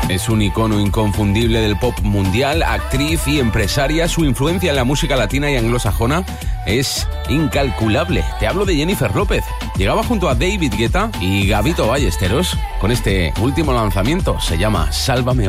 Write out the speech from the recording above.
Es un icono inconfundible del pop mundial, actriz y empresaria. Su influencia en la música latina y anglosajona es incalculable. Te hablo de Jennifer López. Llegaba junto a David Guetta y Gabito Ballesteros con este último lanzamiento. Se llama Sálvame.